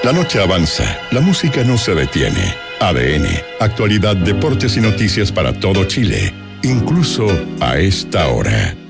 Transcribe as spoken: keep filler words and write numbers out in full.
La noche avanza, la música no se detiene. A D N, actualidad, deportes y noticias para todo Chile, incluso a esta hora.